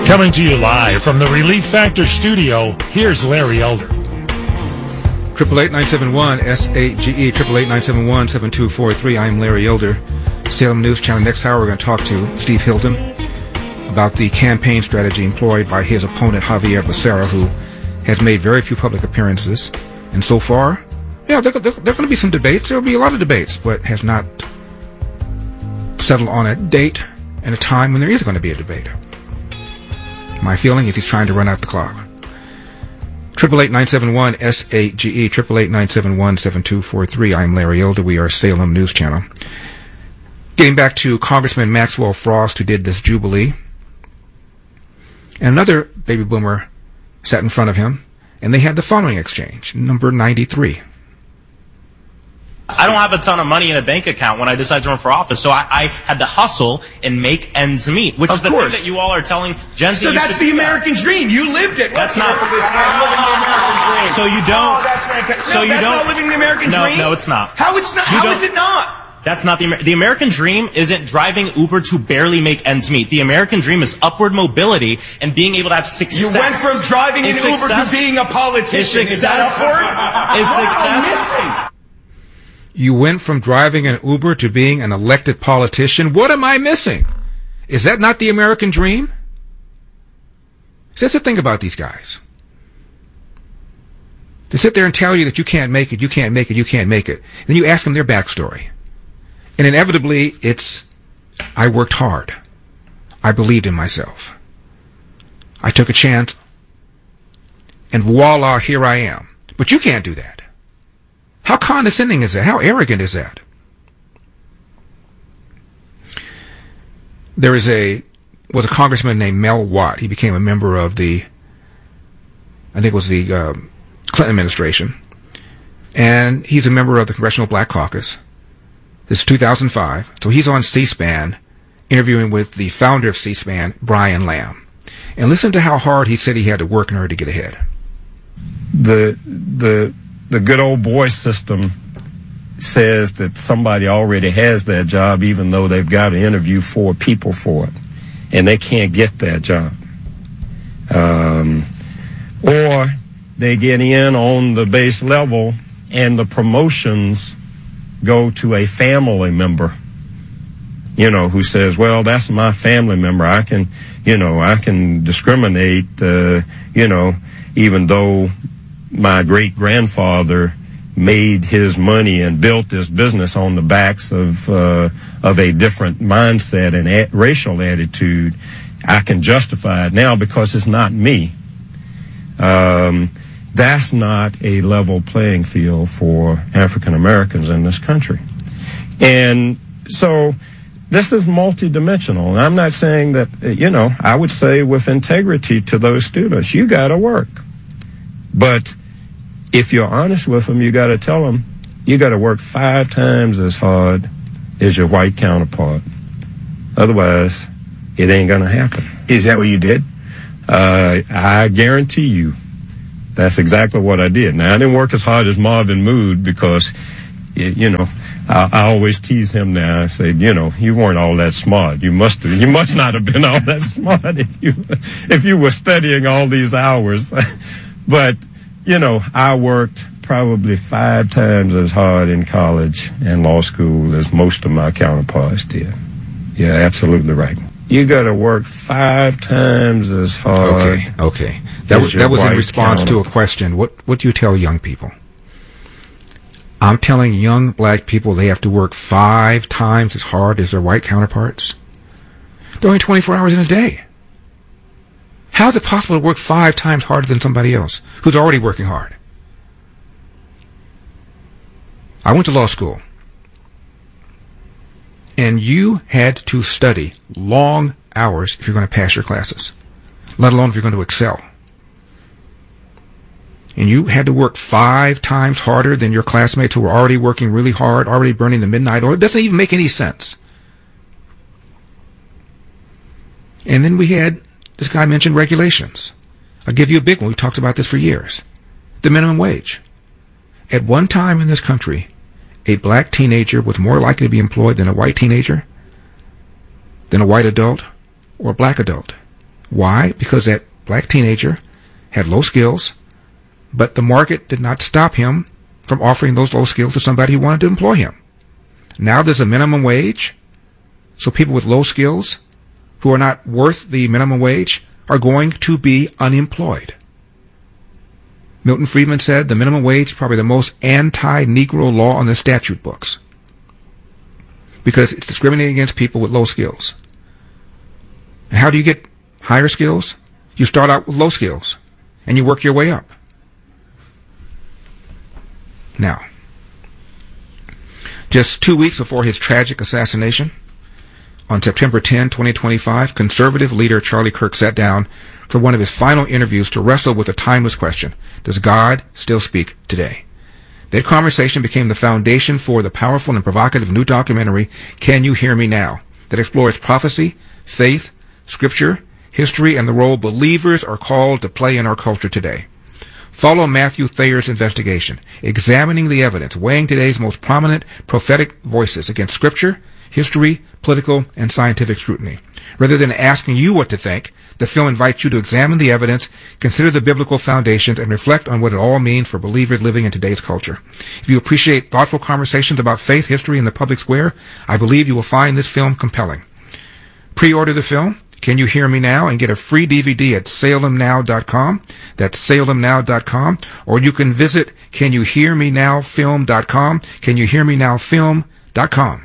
Coming to you live from the Relief Factor studio, here's Larry Elder. 888-971-SAGE, 888-971-7243. I'm Larry Elder, Salem News Channel. Next hour, we're going to talk to Steve Hilton about the campaign strategy employed by his opponent, Javier Becerra, who has made very few public appearances. And so far, yeah, there are going to be some debates. There will be a lot of debates, but has not settled on a date and a time when there is going to be a debate. My feeling is he's trying to run out the clock. 888-971-SAGE, 888-971-7243. I'm Larry Elder. We are Salem News Channel. Getting back to Congressman Maxwell Frost, who did this Jubilee. And another baby boomer sat in front of him, and they had the following exchange, number 93. I don't have a ton of money in a bank account when I decided to run for office, so I had to hustle and make ends meet, which is the thing that you all are telling Gen Z. So that's the American dream. You lived it. That's not living the American dream. So you don't. Oh, that's fantastic. So you that's don't. not living the American dream. No, it's not. How it's not? How is it not? That's not the American dream. Isn't driving Uber to barely make ends meet. The American dream is upward mobility and being able to have success. You went from driving an Uber to being a politician. Is that upward? Is success? You went from driving an Uber to being an elected politician. What am I missing? Is that not the American dream? See, that's the thing about these guys. They sit there and tell you that you can't make it, you can't make it, you can't make it. Then you ask them their backstory. And inevitably, it's, I worked hard. I believed in myself. I took a chance. And voila, here I am. But you can't do that. How condescending is that? How arrogant is that? There was a congressman named Mel Watt. He became a member of I think it was the Clinton administration. And he's a member of the Congressional Black Caucus. This is 2005. So he's on C-SPAN interviewing with the founder of C-SPAN, Brian Lamb. And listen to how hard he said he had to work in order to get ahead. The good old boy system says that somebody already has that job even though they've got to interview 4 people for it, and they can't get that job. Or they get in on the base level and the promotions go to a family member, who says, well, that's my family member. I can discriminate, even though my great-grandfather made his money and built this business on the backs of a different mindset and racial attitude. I can justify it now because it's not me. That's not a level playing field for African Americans in this country. And so this is multidimensional. And I'm not saying that, I would say with integrity to those students, you got to work. But if you're honest with them, you got to tell them you got to work 5 times as hard as your white counterpart. Otherwise, it ain't going to happen. Is that what you did? I guarantee you that's exactly what I did. Now, I didn't work as hard as Marvin Mood because, I always tease him now. I say, you weren't all that smart. You must not have been all that smart if you were studying all these hours. But, I worked probably 5 times as hard in college and law school as most of my counterparts did. Yeah, absolutely right. You got to work 5 times as hard. Okay. That was in response to a question. What do you tell young people? I'm telling young black people they have to work 5 times as hard as their white counterparts. They're only 24 hours in a day. How is it possible to work 5 times harder than somebody else who's already working hard? I went to law school. And you had to study long hours if you're going to pass your classes, let alone if you're going to excel. And you had to work 5 times harder than your classmates who were already working really hard, already burning the midnight oil. It doesn't even make any sense. And then we had, this guy mentioned regulations. I'll give you a big one. We've talked about this for years. The minimum wage. At one time in this country, a black teenager was more likely to be employed than a white teenager, than a white adult, or a black adult. Why? Because that black teenager had low skills, but the market did not stop him from offering those low skills to somebody who wanted to employ him. Now there's a minimum wage, so people with low skills who are not worth the minimum wage are going to be unemployed. Milton Friedman said the minimum wage is probably the most anti-Negro law on the statute books because it's discriminating against people with low skills. And how do you get higher skills? You start out with low skills and you work your way up. Now, just 2 weeks before his tragic assassination, on September 10, 2025, conservative leader Charlie Kirk sat down for one of his final interviews to wrestle with a timeless question: does God still speak today? That conversation became the foundation for the powerful and provocative new documentary, Can You Hear Me Now?, that explores prophecy, faith, scripture, history, and the role believers are called to play in our culture today. Follow Matthew Thayer's investigation, examining the evidence, weighing today's most prominent prophetic voices against scripture, history, political, and scientific scrutiny. Rather than asking you what to think, the film invites you to examine the evidence, consider the biblical foundations, and reflect on what it all means for believers living in today's culture. If you appreciate thoughtful conversations about faith, history, and the public square, I believe you will find this film compelling. Pre-order the film, Can You Hear Me Now?, and get a free DVD at salemnow.com. That's salemnow.com. Or you can visit CanYouHearMeNowFilm.com, CanYouHearMeNowFilm.com.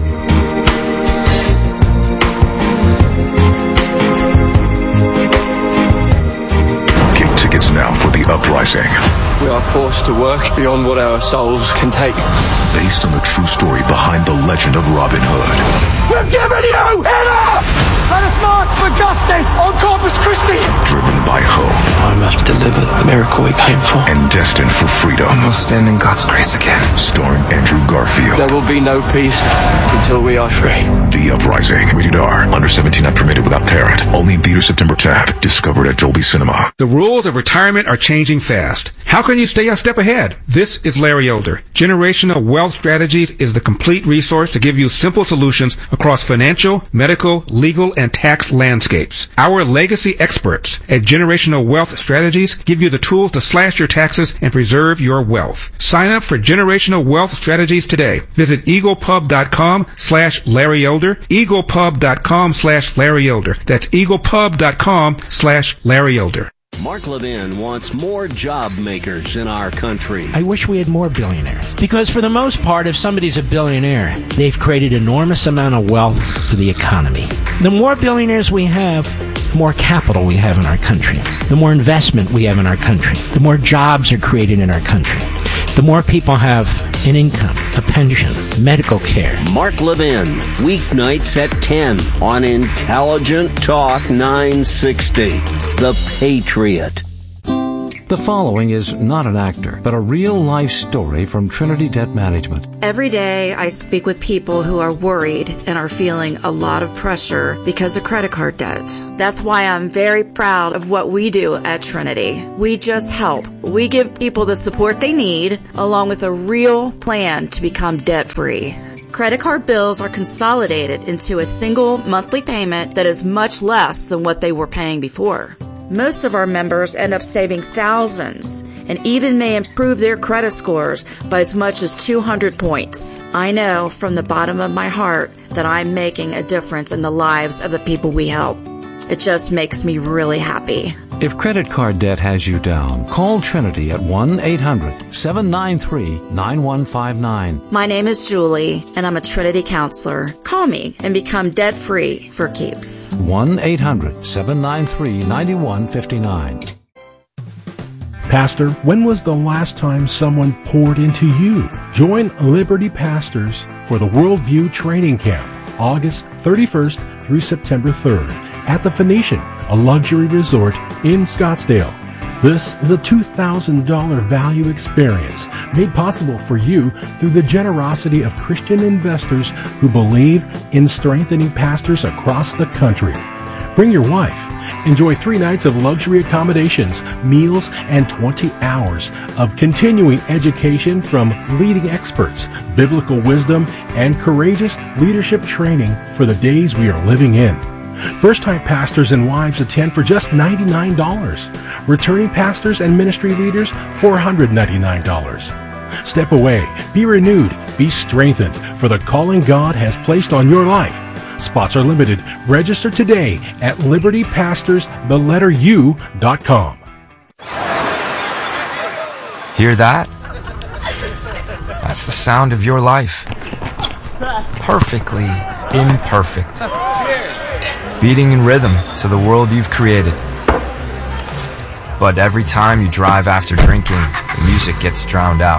Get tickets now for The Uprising. We are forced to work beyond what our souls can take. Based on the true story behind the legend of Robin Hood. We're giving you enough! Let us march for justice on Corpus Christi! Driven by hope. I must deliver the miracle we came for. And destined for freedom. We'll stand in God's grace again. Starring Andrew Garfield. There will be no peace until we are free. The Uprising. Rated R. Under 17 not permitted without parent. Only in theaters September 10th. Discovered at Dolby Cinema. The rules of retirement are changing fast. How can you stay a step ahead? This is Larry Elder. Generational Wealth Strategies is the complete resource to give you simple solutions across financial, medical, legal, and tax landscapes. Our legacy experts at Generational Wealth Strategies give you the tools to slash your taxes and preserve your wealth. Sign up for Generational Wealth Strategies today. Visit eaglepub.com/Larry Elder, eaglepub.com/Larry Elder. That's eaglepub.com/Larry Elder. Mark Levin wants more job makers in our country. I wish we had more billionaires. Because for the most part, if somebody's a billionaire, they've created enormous amount of wealth for the economy. The more billionaires we have, the more capital we have in our country. The more investment we have in our country. The more jobs are created in our country. The more people have an income, a pension, medical care. Mark Levin, weeknights at 10 on Intelligent Talk 960. The Patriot. The following is not an actor, but a real-life story from Trinity Debt Management. Every day I speak with people who are worried and are feeling a lot of pressure because of credit card debt. That's why I'm very proud of what we do at Trinity. We just help. We give people the support they need, along with a real plan to become debt-free. Credit card bills are consolidated into a single monthly payment that is much less than what they were paying before. Most of our members end up saving thousands and even may improve their credit scores by as much as 200 points. I know from the bottom of my heart that I'm making a difference in the lives of the people we help. It just makes me really happy. If credit card debt has you down, call Trinity at 1-800-793-9159. My name is Julie, and I'm a Trinity counselor. Call me and become debt-free for keeps. 1-800-793-9159. Pastor, when was the last time someone poured into you? Join Liberty Pastors for the Worldview Training Camp, August 31st through September 3rd. At the Phoenician, a luxury resort in Scottsdale. This is a $2,000 value experience made possible for you through the generosity of Christian investors who believe in strengthening pastors across the country. Bring your wife. Enjoy 3 nights of luxury accommodations, meals, and 20 hours of continuing education from leading experts, biblical wisdom, and courageous leadership training for the days we are living in. First-time pastors and wives attend for just $99. Returning pastors and ministry leaders, $499. Step away, be renewed, be strengthened for the calling God has placed on your life. Spots are limited. Register today at libertypastors.com. Hear that? That's the sound of your life. Perfectly imperfect. Beating in rhythm to the world you've created. But every time you drive after drinking, the music gets drowned out.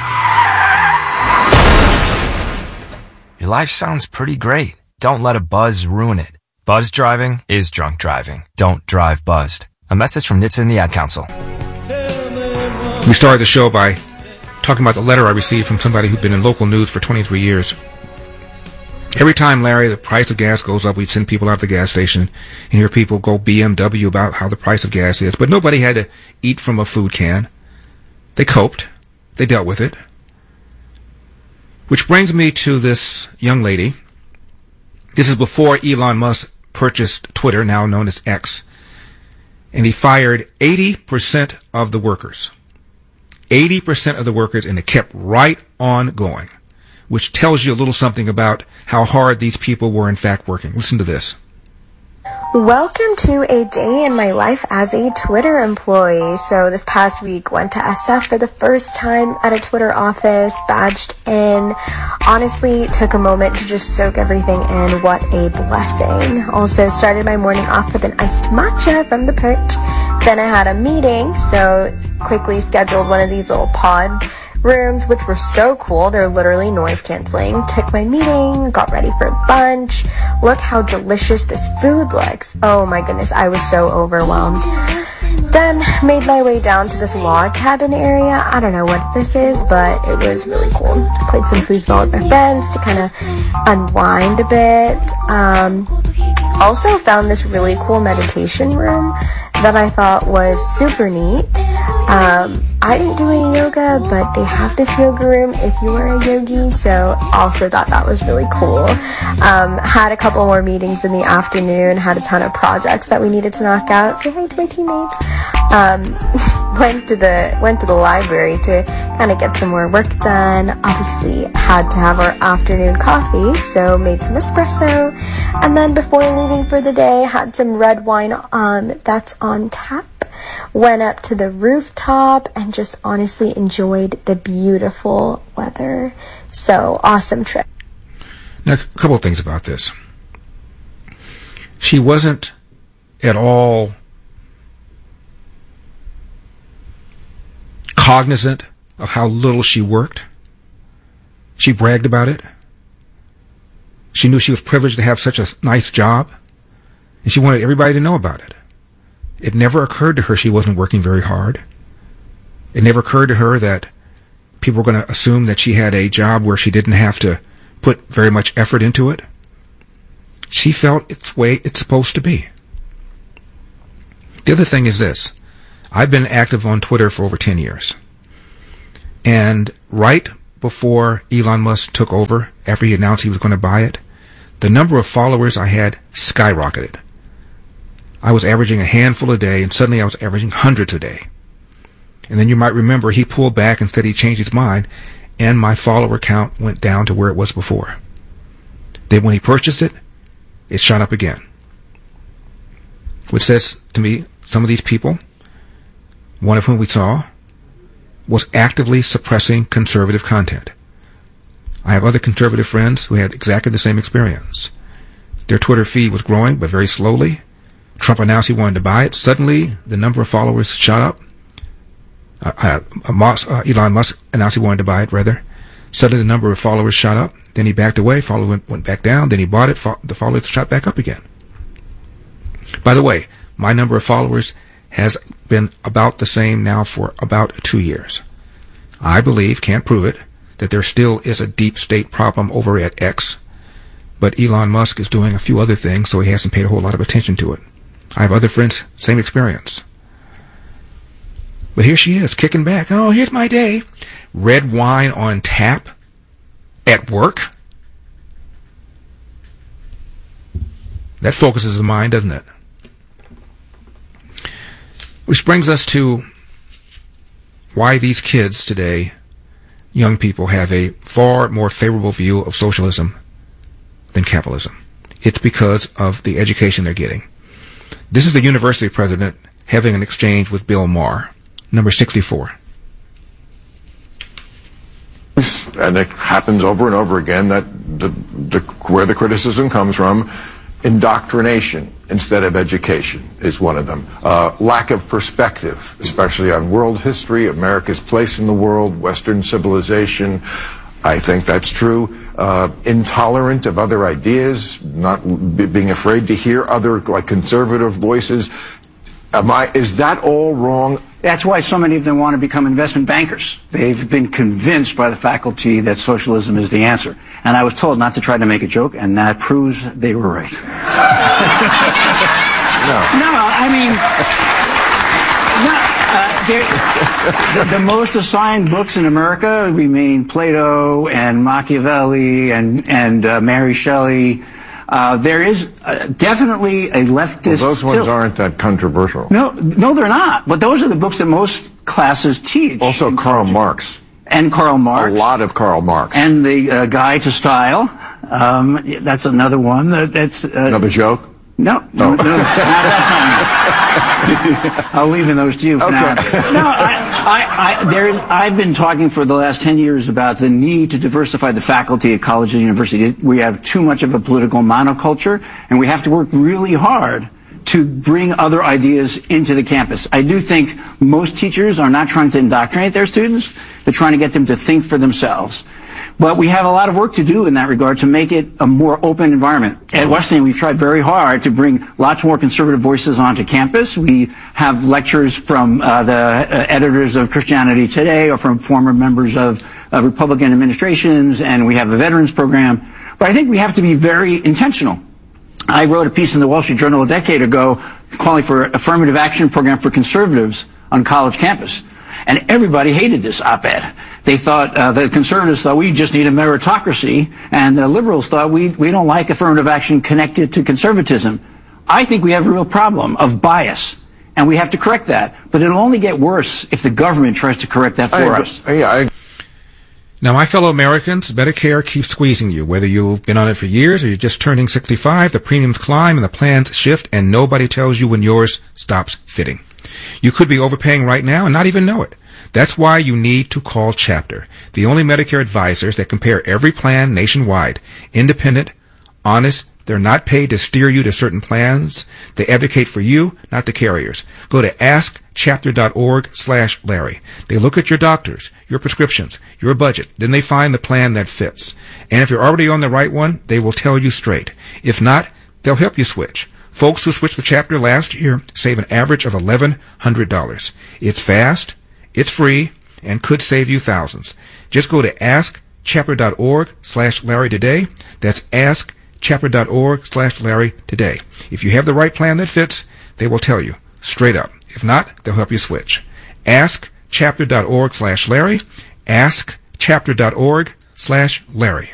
Your life sounds pretty great. Don't let a buzz ruin it. Buzz driving is drunk driving. Don't drive buzzed. A message from NHTSA and the Ad Council. We started the show by talking about the letter I received from somebody who'd been in local news for 23 years. Every time, Larry, the price of gas goes up, we'd send people out to the gas station and hear people go BMW about how the price of gas is. But nobody had to eat from a food can. They coped. They dealt with it. Which brings me to this young lady. This is before Elon Musk purchased Twitter, now known as X. And he fired 80% of the workers. 80% of the workers, and it kept right on going, which tells you a little something about how hard these people were in fact working. Listen to this. Welcome to a day in my life as a Twitter employee. So this past week, went to SF for the first time at a Twitter office, badged in. Honestly, took a moment to just soak everything in. What a blessing. Also started my morning off with an iced matcha from the perch. Then I had a meeting, so quickly scheduled one of these little pod rooms, which were so cool. They're literally noise canceling. Took my meeting, got ready for lunch. Look how delicious this food looks. Oh my goodness, I was so overwhelmed. Then made my way down to this log cabin area. I don't know what this is, but it was really cool. Played some foosball with my friends to kind of unwind a bit. Also found this really cool meditation room that I thought was super neat. I didn't do any yoga, but they have this yoga room if you are a yogi, so also thought that was really cool. Had a couple more meetings in the afternoon, had a ton of projects that we needed to knock out. Say hi to my teammates. Went to the library to kind of get some more work done. Obviously had to have our afternoon coffee, so made some espresso. And then before leaving for the day, had some red wine that's on tap. Went up to the rooftop and just honestly enjoyed the beautiful weather. So awesome trip. Now, a couple of things about this. She wasn't at all cognizant of how little she worked. She bragged about it. She knew she was privileged to have such a nice job, and she wanted everybody to know about it. It never occurred to her she wasn't working very hard. It never occurred to her that people were going to assume that she had a job where she didn't have to put very much effort into it. She felt it's the way it's supposed to be. The other thing is this. I've been active on Twitter for over 10 years. And right before Elon Musk took over, after he announced he was going to buy it, the number of followers I had skyrocketed. I was averaging a handful a day, and suddenly I was averaging hundreds a day. And then you might remember he pulled back and said he changed his mind, and my follower count went down to where it was before. Then when he purchased it, it shot up again. Which says to me, some of these people, one of whom we saw, was actively suppressing conservative content. I have other conservative friends who had exactly the same experience. Their Twitter feed was growing, but very slowly. Trump announced he wanted to buy it. Suddenly, the number of followers shot up. Elon Musk announced he wanted to buy it, rather. Suddenly, the number of followers shot up. Then he backed away. Followers went back down. Then he bought it. The followers shot back up again. By the way, my number of followers has been about the same now for about 2 years. I believe, can't prove it, that there still is a deep state problem over at X. But Elon Musk is doing a few other things, so he hasn't paid a whole lot of attention to it. I have other friends, same experience. But here she is, kicking back. Oh, here's my day. Red wine on tap at work. That focuses the mind, doesn't it? Which brings us to why these kids today, young people, have a far more favorable view of socialism than capitalism. It's because of the education they're getting. This is the university president having an exchange with Bill Maher, number 64. And it happens over and over again that where the criticism comes from, indoctrination instead of education is one of them. Lack of perspective, especially on world history, America's place in the world, Western civilization. I think that's true. Intolerant of other ideas, not being afraid to hear other, like, conservative voices. Is that all wrong? That's why so many of them want to become investment bankers. They've been convinced by the faculty that socialism is the answer. And I was told not to try to make a joke, and that proves they were right. The most assigned books in America remain Plato and Machiavelli and Mary Shelley. There is definitely a leftist. Well, those ones aren't that controversial. No, they're not. But those are the books that most classes teach. Also, Karl Marx. And Karl Marx. A lot of Karl Marx. And the Guide to Style. That's another one. That's another joke. No, not that time. I'll leave those to you for now. No, I've been talking for the last 10 years about the need to diversify the faculty at colleges and universities. We have too much of a political monoculture, and we have to work really hard to bring other ideas into the campus. I do think most teachers are not trying to indoctrinate their students. They're trying to get them to think for themselves. But we have a lot of work to do in that regard to make it a more open environment. At Wesleyan, we've tried very hard to bring lots more conservative voices onto campus. We have lectures from the editors of Christianity Today or from former members of Republican administrations, and we have a veterans program. But I think we have to be very intentional. I wrote a piece in the Wall Street Journal a decade ago calling for an affirmative action program for conservatives on college campus. And everybody hated this op-ed. They thought, the conservatives thought we just need a meritocracy, and the liberals thought we don't like affirmative action connected to conservatism. I think we have a real problem of bias, and we have to correct that. But it'll only get worse if the government tries to correct that for us. Now, my fellow Americans, Medicare keeps squeezing you. Whether you've been on it for years or you're just turning 65, the premiums climb and the plans shift, and nobody tells you when yours stops fitting. You could be overpaying right now and not even know it. That's why you need to call Chapter, the only Medicare advisors that compare every plan nationwide. Independent, honest, they're not paid to steer you to certain plans. They advocate for you, not the carriers. Go to askchapter.org/Larry. They look at your doctors, your prescriptions, your budget. Then they find the plan that fits. And if you're already on the right one, they will tell you straight. If not, they'll help you switch. Folks who switched to Chapter last year save an average of $1,100. It's fast, it's free, and could save you thousands. Just go to askchapter.org/Larry today. That's askchapter.org/Larry today. If you have the right plan that fits, they will tell you straight up. If not, they'll help you switch. Askchapter.org/Larry. Askchapter.org/Larry.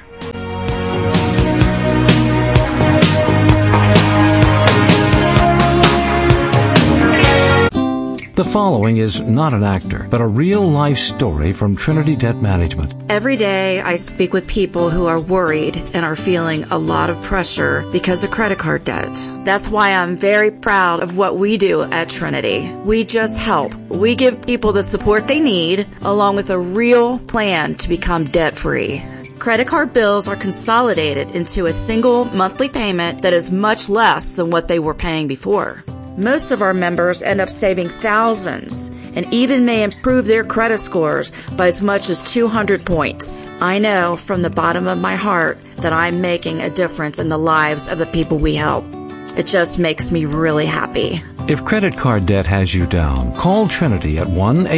The following is not an actor, but a real-life story from Trinity Debt Management. Every day I speak with people who are worried and are feeling a lot of pressure because of credit card debt. That's why I'm very proud of what we do at Trinity. We just help. We give people the support they need, along with a real plan to become debt-free. Credit card bills are consolidated into a single monthly payment that is much less than what they were paying before. Most of our members end up saving thousands and even may improve their credit scores by as much as 200 points. I know from the bottom of my heart that I'm making a difference in the lives of the people we help. It just makes me really happy. If credit card debt has you down, call Trinity at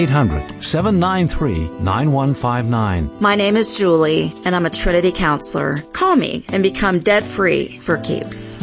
1-800-793-9159. My name is Julie, and I'm a Trinity counselor. Call me and become debt-free for keeps.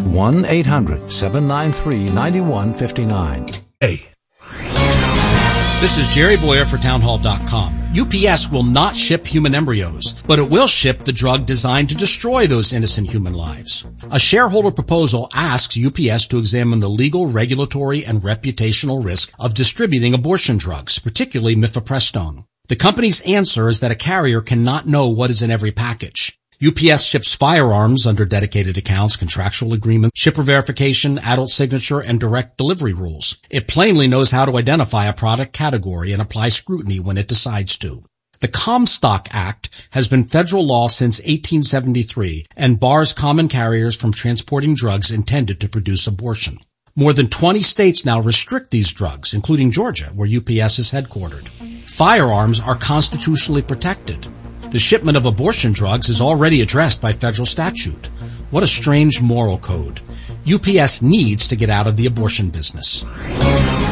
1-800-793-9159. Hey. This is Jerry Boyer for Townhall.com. UPS will not ship human embryos, but it will ship the drug designed to destroy those innocent human lives. A shareholder proposal asks UPS to examine the legal, regulatory, and reputational risk of distributing abortion drugs, particularly mifepristone. The company's answer is that a carrier cannot know what is in every package. UPS ships firearms under dedicated accounts, contractual agreements, shipper verification, adult signature, and direct delivery rules. It plainly knows how to identify a product category and apply scrutiny when it decides to. The Comstock Act has been federal law since 1873 and bars common carriers from transporting drugs intended to produce abortion. More than 20 states now restrict these drugs, including Georgia, where UPS is headquartered. Firearms are constitutionally protected. The shipment of abortion drugs is already addressed by federal statute. What a strange moral code. UPS needs to get out of the abortion business.